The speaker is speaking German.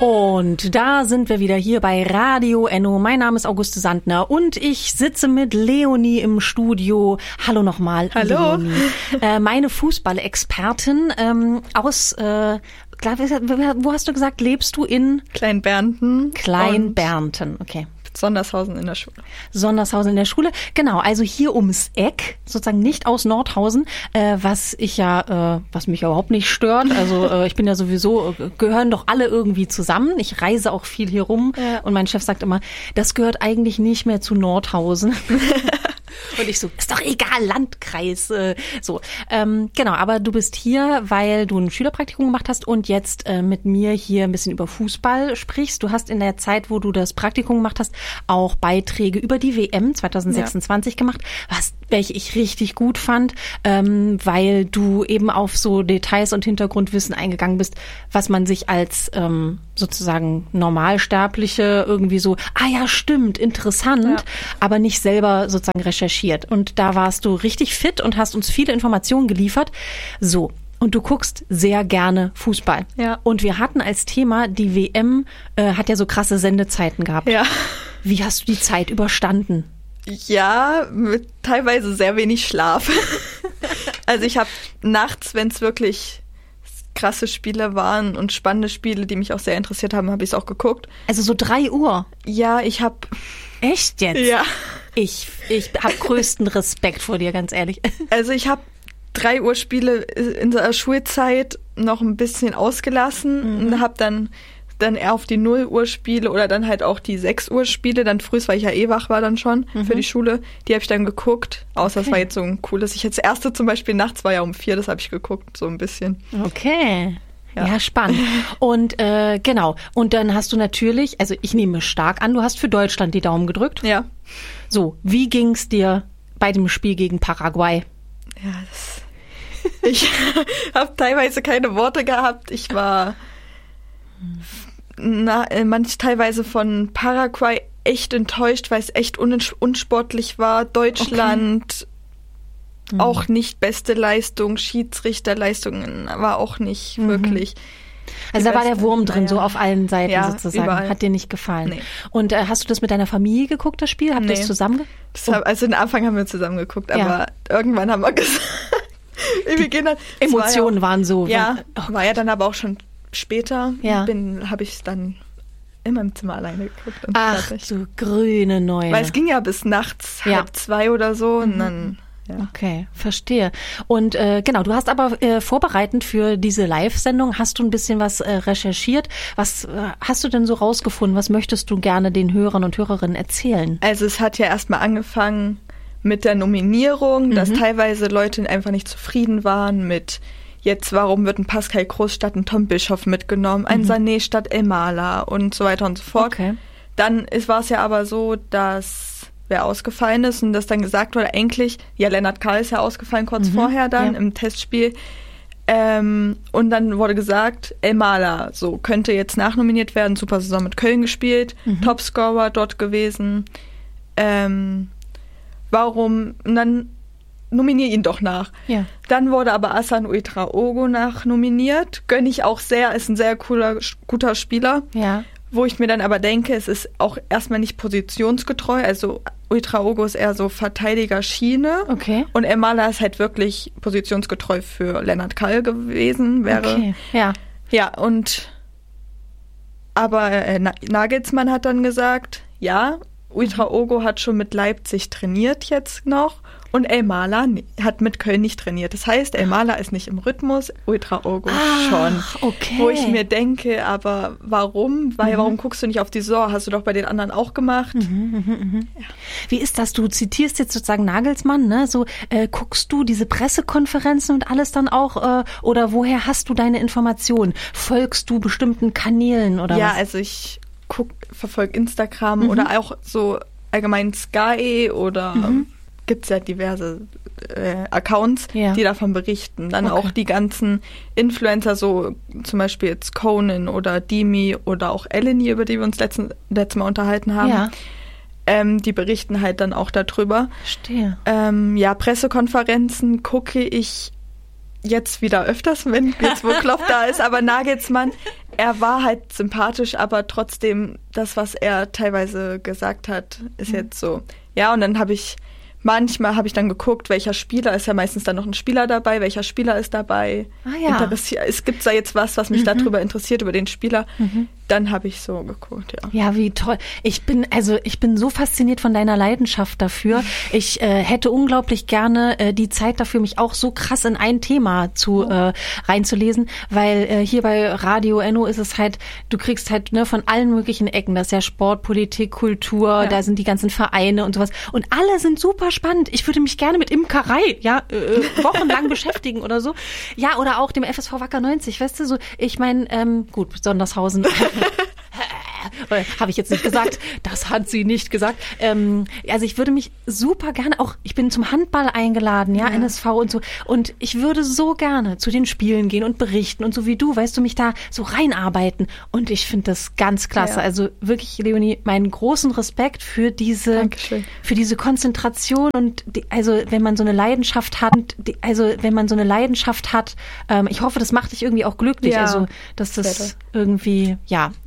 Und da sind wir wieder hier bei Radio Enno. Mein Name ist Auguste Sandner und ich sitze mit Leonie im Studio. Hallo nochmal. Hallo. Leonie. Meine Fußballexpertin aus, wo hast du gesagt, lebst du in? Kleinbernten. Kleinbernten, okay. Sondershausen in der Schule. Sondershausen in der Schule, genau, also hier ums Eck, sozusagen nicht aus Nordhausen, was mich ja überhaupt nicht stört, also ich bin ja sowieso, gehören doch alle irgendwie zusammen, ich reise auch viel hier rum und mein Chef sagt immer, das gehört eigentlich nicht mehr zu Nordhausen. Und ich so, ist doch egal, Landkreis, so. Genau, aber du bist hier, weil du ein Schülerpraktikum gemacht hast und jetzt mit mir hier ein bisschen über Fußball sprichst. Du hast in der Zeit, wo du das Praktikum gemacht hast, auch Beiträge über die WM 2026 gemacht, welche ich richtig gut fand, weil du eben auf so Details und Hintergrundwissen eingegangen bist, was man sich als sozusagen Normalsterbliche irgendwie so, ja stimmt, interessant, aber nicht selber sozusagen recherchiert. Und da warst du richtig fit und hast uns viele Informationen geliefert. So. Und du guckst sehr gerne Fußball. Ja. Und wir hatten als Thema, die WM hat ja so krasse Sendezeiten gehabt. Ja. Wie hast du die Zeit überstanden? Ja, mit teilweise sehr wenig Schlaf. Also ich habe nachts, wenn es wirklich krasse Spiele waren und spannende Spiele, die mich auch sehr interessiert haben, habe ich es auch geguckt. Also so 3 Uhr? Ja, ich habe... Echt jetzt? Ja. Ich habe größten Respekt vor dir, ganz ehrlich. Also ich habe 3 Uhr Spiele in der Schulzeit noch ein bisschen ausgelassen und habe dann eher auf die 0 Uhr Spiele oder dann halt auch die 6 Uhr Spiele, dann früh, weil ich ja wach war dann schon für die Schule, die habe ich dann geguckt, außer es war jetzt so ein cooles, das erste zum Beispiel nachts war ja um 4, das habe ich geguckt, so ein bisschen. Okay. Ja, spannend. Und genau. Und dann hast du natürlich, also ich nehme stark an, du hast für Deutschland die Daumen gedrückt. Ja. So, wie ging's dir bei dem Spiel gegen Paraguay? Ja, ich habe teilweise keine Worte gehabt. Ich war teilweise von Paraguay echt enttäuscht, weil es echt unsportlich war. Deutschland auch nicht beste Leistung, Schiedsrichterleistungen war auch nicht wirklich. Also da war der Wurm drin, so auf allen Seiten sozusagen. Überall. Hat dir nicht gefallen. Nee. Und hast du das mit deiner Familie geguckt, das Spiel? Habt ihr das zusammen? Also den Anfang haben wir zusammen geguckt, aber irgendwann haben wir gesagt, wir gehen dann. Emotionen waren so. Ja, war ja dann aber auch schon später. Habe ich es dann in meinem Zimmer alleine geguckt. Und ach, fertig. du grüne Neune. Weil es ging ja bis nachts 1:30 oder so und dann... Ja. Okay, verstehe. Und genau, du hast aber vorbereitend für diese Live-Sendung, hast du ein bisschen was recherchiert. Was hast du denn so rausgefunden? Was möchtest du gerne den Hörern und Hörerinnen erzählen? Also es hat ja erstmal angefangen mit der Nominierung, dass teilweise Leute einfach nicht zufrieden waren mit jetzt, warum wird ein Pascal Groß statt ein Tom Bischoff mitgenommen, ein Sané statt Elmala und so weiter und so fort. Okay. Dann war es ja aber so, dass wer ausgefallen ist und das dann gesagt wurde, eigentlich, Lennart Karl ist ja ausgefallen kurz vorher dann im Testspiel und dann wurde gesagt, Elmala so könnte jetzt nachnominiert werden, super Saison mit Köln gespielt, Topscorer dort gewesen, warum, und dann nominiere ihn doch nach. Ja. Dann wurde aber Hassan Ouedraogo nachnominiert, gönne ich auch sehr, ist ein sehr guter Spieler. Ja. Wo ich mir dann aber denke, es ist auch erstmal nicht positionsgetreu. Also Ouedraogo ist eher so Verteidiger-Schiene. Okay. Und Elmala ist halt wirklich positionsgetreu für Lennart Karl gewesen. Okay, ja. Ja, aber Nagelsmann hat dann gesagt, ja, Ouedraogo hat schon mit Leipzig trainiert jetzt noch. Und Elmala hat mit Köln nicht trainiert. Das heißt, Elmala ist nicht im Rhythmus, Ouedraogo schon. Okay. Wo ich mir denke, aber warum? Weil warum guckst du nicht auf die Saison? Hast du doch bei den anderen auch gemacht. Ja. Wie ist das? Du zitierst jetzt sozusagen Nagelsmann, ne? So guckst du diese Pressekonferenzen und alles dann auch? Oder woher hast du deine Informationen? Folgst du bestimmten Kanälen oder was? Ja, also ich verfolge Instagram oder auch so allgemein Sky oder gibt es ja diverse Accounts, die davon berichten. Dann auch die ganzen Influencer, so zum Beispiel jetzt Conan oder Dimi oder auch Eleni, über die wir uns letztes Mal unterhalten haben. Ja. Die berichten halt dann auch darüber. Verstehe. Pressekonferenzen gucke ich jetzt wieder öfters, wenn jetzt wo Klopp da ist, aber Nagelsmann, er war halt sympathisch, aber trotzdem, das, was er teilweise gesagt hat, ist jetzt so. Ja, und dann manchmal habe ich dann geguckt, welcher Spieler, ist ja meistens dann noch ein Spieler dabei, welcher Spieler ist dabei. Es gibt da jetzt was mich darüber interessiert, über den Spieler. Dann habe ich so geguckt, ja. Ja, wie toll. Ich bin so fasziniert von deiner Leidenschaft dafür. Ich hätte unglaublich gerne die Zeit dafür, mich auch so krass in ein Thema reinzulesen, weil hier bei Radio Enno ist es halt, du kriegst halt von allen möglichen Ecken, das ist ja Sport, Politik, Kultur, da sind die ganzen Vereine und sowas. Und alle sind super spannend. Ich würde mich gerne mit Imkerei, wochenlang beschäftigen oder so. Ja, oder auch dem FSV Wacker 90, weißt du, so, ich meine, gut, Sondershausen. Habe ich jetzt nicht gesagt. Das hat sie nicht gesagt. Also ich würde mich super gerne auch, ich bin zum Handball eingeladen, NSV und so. Und ich würde so gerne zu den Spielen gehen und berichten und so wie du, weißt du, mich da so reinarbeiten. Und ich finde das ganz klasse. Ja. Also wirklich, Leonie, meinen großen Respekt für diese Konzentration und also wenn man so eine Leidenschaft hat, ich hoffe, das macht dich irgendwie auch glücklich. Ja, also dass das irgendwie,